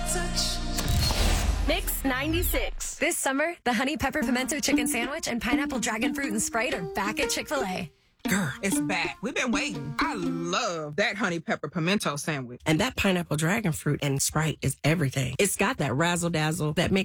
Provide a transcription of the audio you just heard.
Mix 96. This summer, the Honey Pepper Pimento Chicken Sandwich and Pineapple Dragon Fruit and Sprite are back at Chick-fil-A. Girl, it's back. We've been waiting. I love that honey pepper pimento sandwich. And that pineapple dragon fruit and Sprite is everything. It's got that razzle dazzle that makes